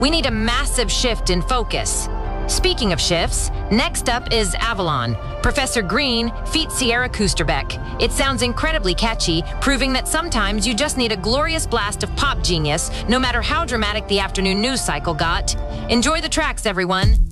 We need a massive shift in focus. Speaking of shifts, next up is Avalon. Professor Green feats Sierra Kusterbeck. It sounds incredibly catchy, proving that sometimes you just need a glorious blast of pop genius, no matter how dramatic the afternoon news cycle got. Enjoy the tracks, everyone.